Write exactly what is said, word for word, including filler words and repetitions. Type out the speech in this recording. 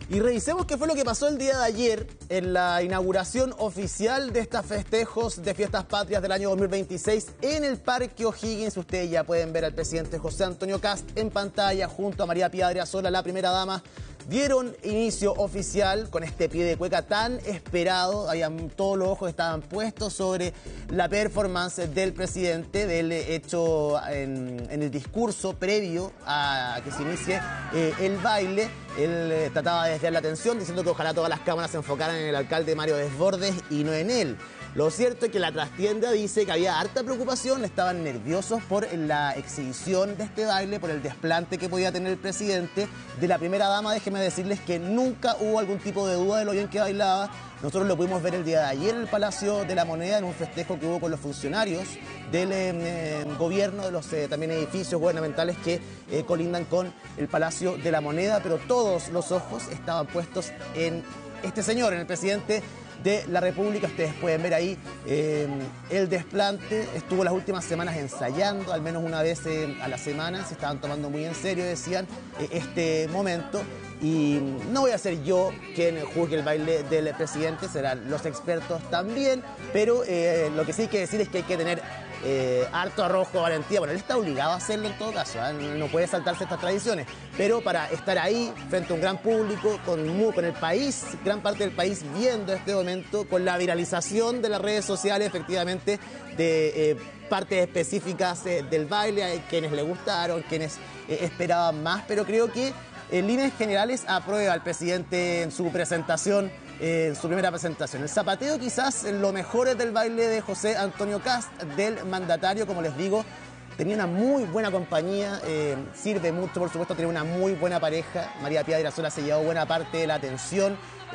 Y revisemos qué fue lo que pasó el día de ayer en la inauguración oficial de estos festejos de Fiestas Patrias del año dos mil veintiséis en el Parque O'Higgins. Ustedes ya pueden ver al presidente José Antonio Kast en pantalla junto a María Pía Adriasola, la primera dama. Dieron inicio oficial con este pie de cueca tan esperado. Habían, todos los ojos estaban puestos sobre la performance del presidente, del hecho en, en el discurso previo a que se inicie eh, el baile. Él eh, trataba de desviar la atención diciendo que ojalá todas las cámaras se enfocaran en el alcalde Mario Desbordes y no en él. Lo cierto es que la trastienda dice que había harta preocupación, estaban nerviosos por la exhibición de este baile, por el desplante que podía tener el presidente. De la primera dama, déjenme decirles que nunca hubo algún tipo de duda de lo bien que bailaba. Nosotros lo pudimos ver el día de ayer en el Palacio de la Moneda, en un festejo que hubo con los funcionarios del eh, gobierno, de los eh, también edificios gubernamentales que eh, colindan con el Palacio de la Moneda, pero todos los ojos estaban puestos en este señor, en el presidente de la República. Ustedes pueden ver ahí eh, el desplante. Estuvo las últimas semanas ensayando, al menos una vez eh, a la semana. Se estaban tomando muy en serio, decían, eh, este momento. Y no voy a ser yo quien juzgue el baile del presidente, serán los expertos también. Pero eh, lo que sí hay que decir es que hay que tener eh, harto arrojo, valentía. Bueno, él está obligado a hacerlo en todo caso, ¿eh? No puede saltarse estas tradiciones. Pero para estar ahí frente a un gran público, con, con el país, gran parte del país viendo este momento, con la viralización de las redes sociales, efectivamente, de eh, partes específicas eh, del baile, hay quienes le gustaron, quienes eh, esperaban más, pero creo que en líneas generales aprueba al presidente en su presentación, eh, en su primera presentación. El zapateo quizás lo mejor es del baile de José Antonio Kast, del mandatario, como les digo. Tenía una muy buena compañía, eh, sirve mucho, por supuesto, tener una muy buena pareja. María Pía Adriasola se llevó buena parte de la atención.